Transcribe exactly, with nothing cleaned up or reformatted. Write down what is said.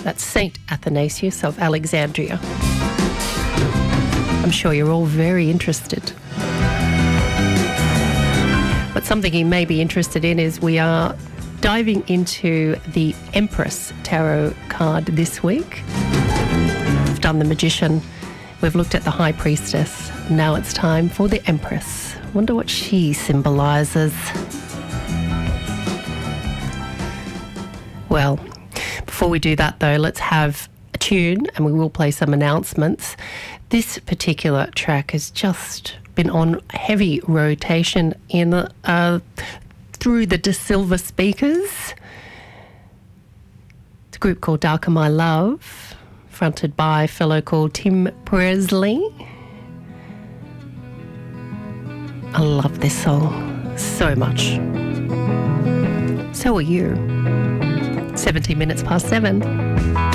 That's Saint Athanasius of Alexandria. I'm sure you're all very interested. But something you may be interested in is we are diving into the Empress Tarot card this week. We've done the Magician. We've looked at the High Priestess. Now it's time for the Empress. Wonder what she symbolises. Well, before we do that though, let's have a tune and we will play some announcements. This particular track has just been on heavy rotation in uh, through the De Silva speakers. It's a group called Darker My Love, fronted by a fellow called Tim Presley. I love this song so much. So are you. seventeen minutes past seven.